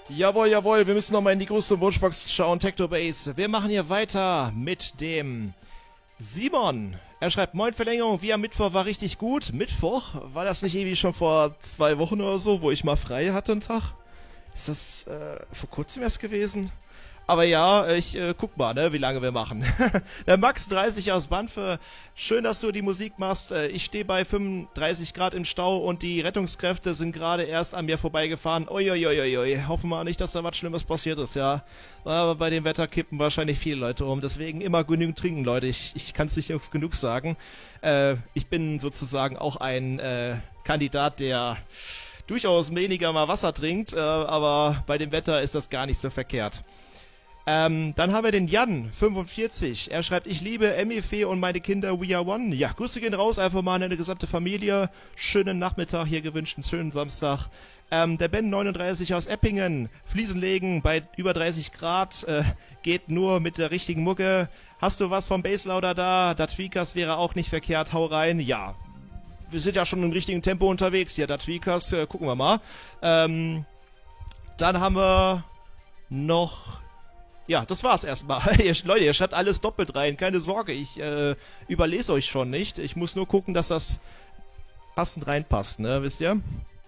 Jawohl, jawohl, wir müssen nochmal in die große Wunschbox schauen, Technobase. Wir machen hier weiter mit dem Simon. Er schreibt, Moin Verlängerung, wie am Mittwoch war richtig gut. Mittwoch? War das nicht irgendwie schon vor 2 Wochen oder so, wo ich mal frei hatte einen Tag? Ist das vor kurzem erst gewesen? Aber ja, ich guck mal, ne, wie lange wir machen. Der Max 30 aus Banfe. Schön, dass du die Musik machst. Ich stehe bei 35 Grad im Stau und die Rettungskräfte sind gerade erst an mir vorbeigefahren. Uiuiuiui. Hoffen wir nicht, dass da was Schlimmes passiert ist, ja. Aber bei dem Wetter kippen wahrscheinlich viele Leute um. Deswegen immer genügend trinken, Leute. Ich kann es nicht oft genug sagen. Ich bin sozusagen auch ein Kandidat, der durchaus weniger mal Wasser trinkt. Aber bei dem Wetter ist das gar nicht so verkehrt. Dann haben wir den Jan, 45. Er schreibt, ich liebe Emmy, und meine Kinder, we are one. Ja, Grüße gehen raus, einfach mal an eine gesamte Familie. Schönen Nachmittag hier gewünscht, einen schönen Samstag. Der Ben, 39 aus Eppingen. Fliesen legen bei über 30 Grad. Geht nur mit der richtigen Mucke. Hast du was vom Basslauder da? Datvikas wäre auch nicht verkehrt. Hau rein. Ja, wir sind ja schon im richtigen Tempo unterwegs hier. Datvikas, gucken wir mal. Dann haben wir noch... Ja, das war's erstmal. Leute, ihr schreibt alles doppelt rein. Keine Sorge, ich überlese euch schon nicht. Ich muss nur gucken, dass das passend reinpasst, ne? Wisst ihr?